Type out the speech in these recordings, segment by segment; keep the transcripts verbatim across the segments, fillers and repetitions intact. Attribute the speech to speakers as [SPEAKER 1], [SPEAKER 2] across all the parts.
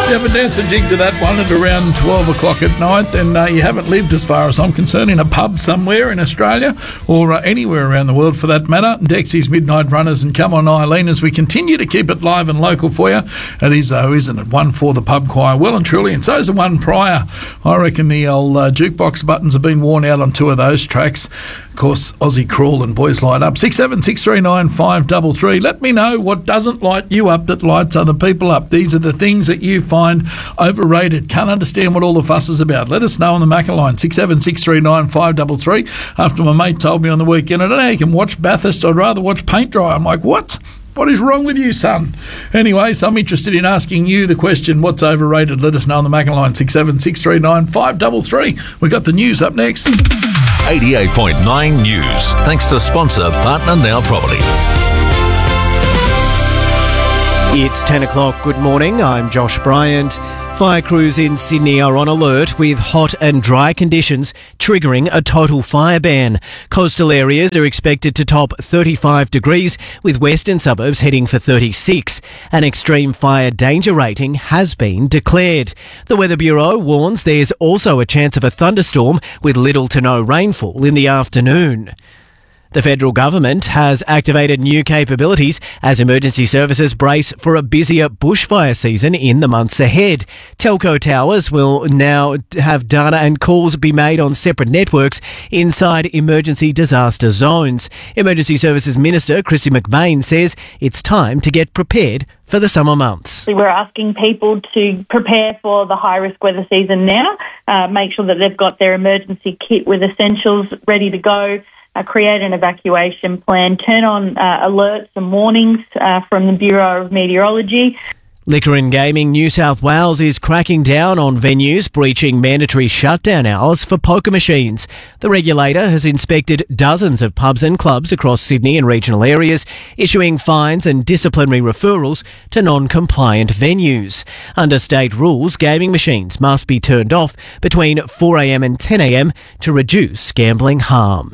[SPEAKER 1] you have a dance and jig to that one at around twelve o'clock at night, then uh, you haven't lived, as far as I'm concerned, in a pub somewhere in Australia or uh, anywhere around the world for that matter. Dexy's Midnight Runners and Come On Eileen, as we continue to keep it live and local for you. It is, though, isn't it? One for the pub choir, well and truly, and so's the one prior. I reckon the old uh, jukebox buttons have been worn out on two of those tracks. Of course, Aussie Crawl and Boys Light Up. six seven six three nine five three three. Let me know what doesn't light you up that lights other people up. These are the things that you find overrated. Can't understand what all the fuss is about. Let us know on the Macca line, six seven six three nine five three three. After my mate told me on the weekend, I don't know how you can watch Bathurst, I'd rather watch paint dry. I'm like, what? What is wrong with you, son? Anyway, so I'm interested in asking you the question, what's overrated? Let us know on the Macca line, six seven six three nine five three three. We've got the news up next.
[SPEAKER 2] eighty-eight point nine News, thanks to sponsor Partner Now Property.
[SPEAKER 3] It's ten o'clock. Good morning. I'm Josh Bryant. Fire crews in Sydney are on alert with hot and dry conditions triggering a total fire ban. Coastal areas are expected to top thirty-five degrees, with western suburbs heading for thirty-six. An extreme fire danger rating has been declared. The Weather Bureau warns there's also a chance of a thunderstorm with little to no rainfall in the afternoon. The federal government has activated new capabilities as emergency services brace for a busier bushfire season in the months ahead. Telco towers will now have data and calls be made on separate networks inside emergency disaster zones. Emergency Services Minister Kristy McBain says it's time to get prepared for the summer months.
[SPEAKER 4] We're asking people to prepare for the high-risk weather season now, uh, make sure that they've got their emergency kit with essentials ready to go. Uh, create an evacuation plan, turn on uh, alerts and warnings uh, from the Bureau of Meteorology.
[SPEAKER 3] Liquor and Gaming New South Wales is cracking down on venues breaching mandatory shutdown hours for poker machines. The regulator has inspected dozens of pubs and clubs across Sydney and regional areas, issuing fines and disciplinary referrals to non-compliant venues. Under state rules, gaming machines must be turned off between four a.m. and ten a.m. to reduce gambling harm.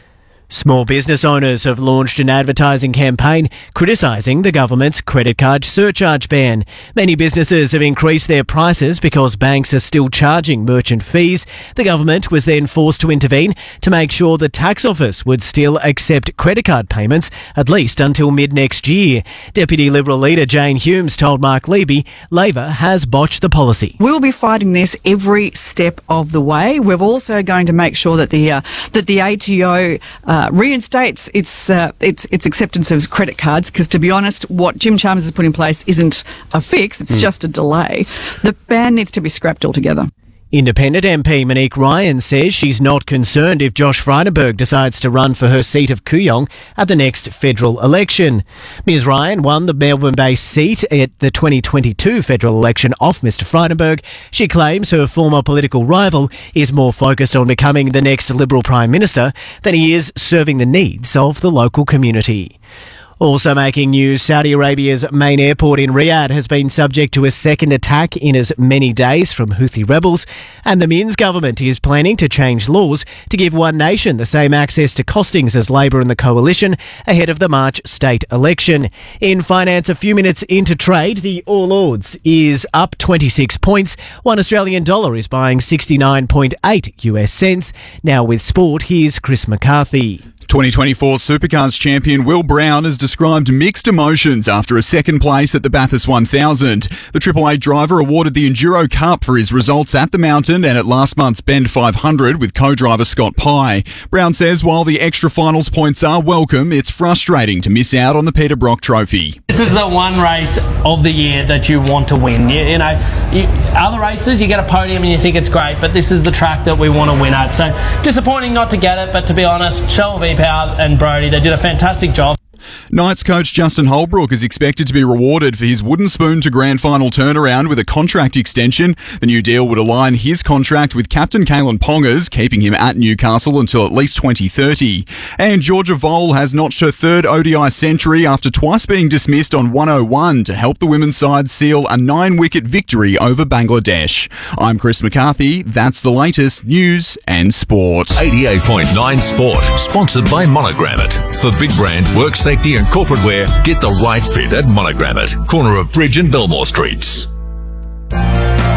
[SPEAKER 3] Small business owners have launched an advertising campaign criticising the government's credit card surcharge ban. Many businesses have increased their prices because banks are still charging merchant fees. The government was then forced to intervene to make sure the tax office would still accept credit card payments at least until mid-next year. Deputy Liberal leader Jane Humes told Mark Levy Labor has botched the policy.
[SPEAKER 5] We'll be fighting this every step of the way. We're also going to make sure that the uh, that the A T O uh, reinstates its, uh, its its acceptance of credit cards, because to be honest, what Jim Chalmers has put in place isn't a fix, it's mm. just a delay. The ban needs to be scrapped altogether.
[SPEAKER 3] Independent M P Monique Ryan says she's not concerned if Josh Frydenberg decides to run for her seat of Kooyong at the next federal election. Miz Ryan won the Melbourne-based seat at the twenty twenty-two federal election off Mister Frydenberg. She claims her former political rival is more focused on becoming the next Liberal Prime Minister than he is serving the needs of the local community. Also making news, Saudi Arabia's main airport in Riyadh has been subject to a second attack in as many days from Houthi rebels, and the Minns government is planning to change laws to give One Nation the same access to costings as Labor and the Coalition ahead of the March state election. In finance, a few minutes into trade, the All Ords is up twenty-six points. One Australian dollar is buying sixty-nine point eight U S cents. Now with sport, here's Chris McCarthy.
[SPEAKER 6] twenty twenty-four Supercars champion Will Brown has described mixed emotions after a second place at the Bathurst one thousand. The Triple A driver awarded the Enduro Cup for his results at the mountain and at last month's Bend five hundred with co-driver Scott Pye. Brown says while the extra finals points are welcome, it's frustrating to miss out on the Peter Brock Trophy.
[SPEAKER 7] This is the one race of the year that you want to win. You, you know, you, other races you get a podium and you think it's great, but this is the track that we want to win at. So disappointing not to get it, but to be honest, Shell V Power and Brody, they did a fantastic job.
[SPEAKER 6] Knights coach Justin Holbrook is expected to be rewarded for his wooden spoon to grand final turnaround with a contract extension. The new deal would align his contract with captain Kalen Pongers, keeping him at Newcastle until at least twenty thirty. And Georgia Vole has notched her third O D I century after twice being dismissed on one oh one to help the women's side seal a nine-wicket victory over Bangladesh. I'm Chris McCarthy. That's the latest news and sport.
[SPEAKER 2] eighty-eight point nine Sport, sponsored by Monogram It. For big brand, work safety and corporate wear, get the right fit at Monogram It, corner of Bridge and Belmore Streets.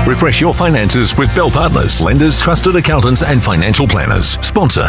[SPEAKER 2] Refresh your finances with Bell Partners, lenders, trusted accountants and financial planners. Sponsor.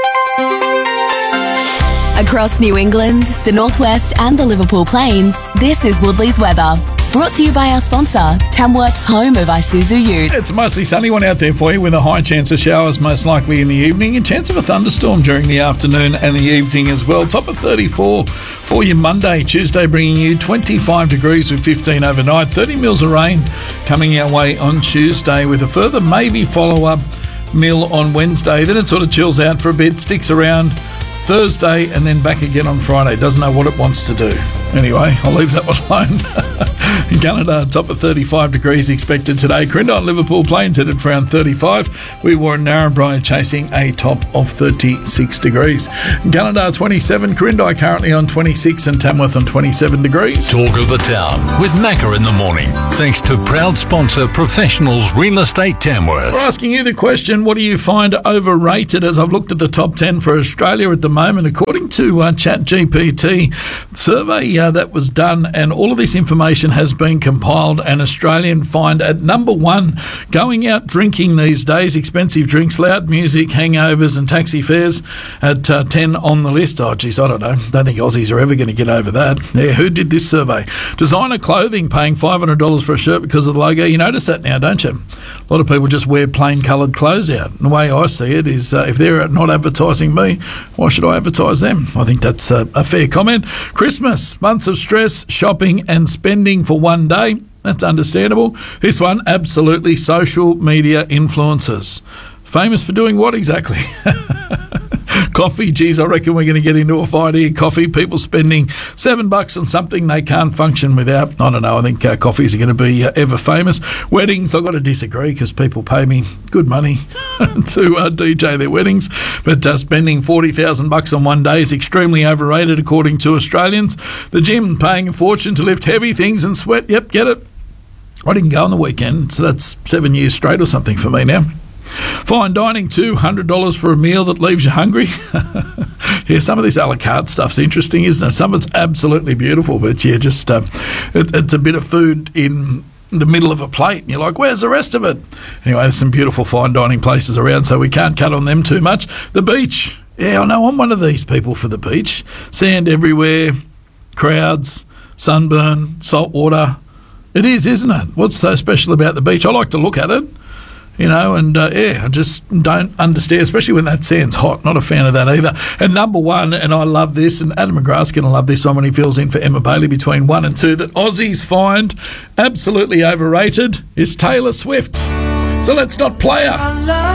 [SPEAKER 8] Across New England, the Northwest and the Liverpool Plains, this is Woodley's weather. Brought to you by our sponsor, Tamworth's home of Isuzu Utes.
[SPEAKER 1] It's a mostly sunny one out there for you with a high chance of showers most likely in the evening and chance of a thunderstorm during the afternoon and the evening as well. Top of thirty-four for you Monday. Tuesday bringing you twenty-five degrees with fifteen overnight. thirty mils of rain coming our way on Tuesday with a further maybe follow-up mil on Wednesday. Then it sort of chills out for a bit, sticks around Thursday and then back again on Friday. Doesn't know what it wants to do. Anyway, I'll leave that one alone. Canada, top of thirty-five degrees expected today. Crendon, Liverpool Plains headed for around thirty-five. We were in Narrabri chasing a top of thirty-six degrees. Canada, twenty-seven. Crendon currently on twenty-six and Tamworth on twenty-seven degrees.
[SPEAKER 2] Talk of the town with Macca in the morning. Thanks to proud sponsor Professionals Real Estate Tamworth.
[SPEAKER 1] We're asking you the question, what do you find overrated? As I've looked at the top ten for Australia at the moment, according to uh, ChatGPT survey uh, that was done, and all of this information has been compiled, and Australian find at number one, going out drinking these days, expensive drinks, loud music, hangovers and taxi fares at uh, ten on the list. Oh, geez, I don't know. Don't think Aussies are ever going to get over that. Yeah, who did this survey? Designer clothing, paying five hundred dollars for a shirt because of the logo. You notice that now, don't you? A lot of people just wear plain coloured clothes out. And the way I see it is uh, if they're not advertising me, why should I advertise them? I think that's a, a fair comment. Christmas, months of stress, shopping and spending for one day. That's understandable. This one, absolutely social media influencers. Famous for doing what exactly? Coffee, geez, I reckon we're going to get into a fight here. Coffee, people spending seven bucks on something they can't function without. I don't know, I think uh, coffees are going to be uh, ever famous. Weddings, I've got to disagree because people pay me good money to uh, D J their weddings. But uh, spending forty thousand bucks on one day is extremely overrated according to Australians. The gym, paying a fortune to lift heavy things and sweat. Yep, get it. I didn't go on the weekend, so that's seven years straight or something for me now. Fine dining, two hundred dollars for a meal that leaves you hungry. Yeah, some of this a la carte stuff's interesting, isn't it? Some of it's absolutely beautiful, but yeah, just uh, it, it's a bit of food in the middle of a plate, and you're like, where's the rest of it? Anyway, there's some beautiful fine dining places around, so we can't cut on them too much. The beach. Yeah, I know I'm one of these people for the beach. Sand everywhere, crowds, sunburn, salt water. It is, isn't it? What's so special about the beach? I like to look at it. You know, and uh, yeah, I just don't understand, especially when that sand's hot. Not a fan of that either. And number one, and I love this, and Adam McGrath's going to love this one when he fills in for Emma Bailey between one and two, that Aussies find absolutely overrated is Taylor Swift. So let's not play her.